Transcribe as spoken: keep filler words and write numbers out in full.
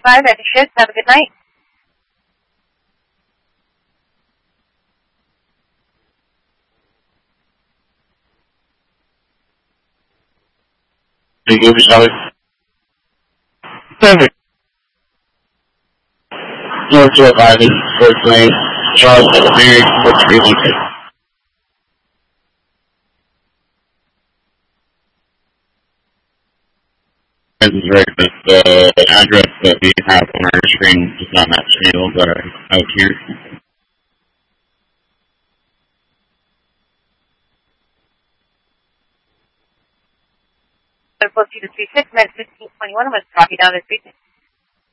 five at the shift. Have a good night. Thank you, Charlie. Perfect. North Shore five, this is first lane. Charles, Mary, four three one two. This is right, but the address that we have on our screen does not match channels that are out here. Close to the three six, med fifteen twenty-one. I'm going to copy down this weekend.